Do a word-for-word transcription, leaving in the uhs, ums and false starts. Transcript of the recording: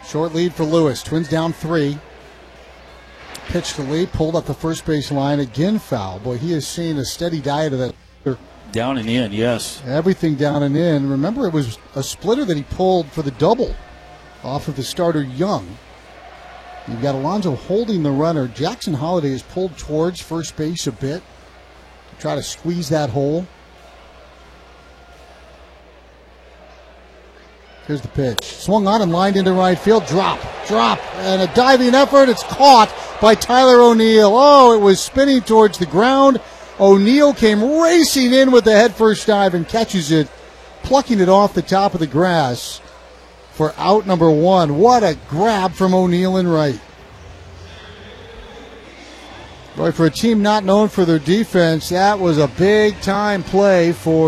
Short lead for Lewis. Twins down three. Pitch to Lee, pulled up the first base line. Again foul. Boy, he has seen a steady diet of that. Down and in, yes. Everything down and in. Remember, it was a splitter that he pulled for the double off of the starter Young. You've got Alonso holding the runner. Jackson Holliday is pulled towards first base a bit to try to squeeze that hole. Here's the pitch. Swung on and lined into right field. Drop, drop, and a diving effort. It's caught by Tyler O'Neill. Oh, it was spinning towards the ground. O'Neill came racing in with the headfirst dive and catches it, plucking it off the top of the grass for out number one. What a grab from O'Neill in right. Boy, for a team not known for their defense, that was a big-time play for